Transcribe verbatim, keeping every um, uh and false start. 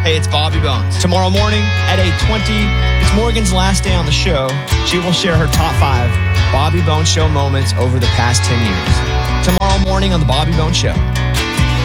Hey, it's Bobby Bones. Tomorrow morning at eight twenty, it's Morgan's last day on the show. She will share her top five Bobby Bones Show moments over the past ten years. Tomorrow morning on The Bobby Bones Show.